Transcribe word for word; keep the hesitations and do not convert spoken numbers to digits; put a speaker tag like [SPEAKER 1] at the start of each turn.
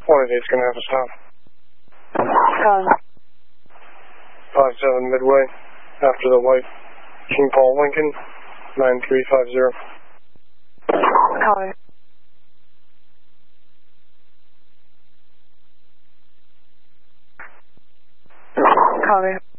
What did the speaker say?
[SPEAKER 1] one of these going to have to stop.
[SPEAKER 2] Calling.
[SPEAKER 1] five seven Midway, after the white King Paul Lincoln, nine three five zero.
[SPEAKER 2] Calling. Calling.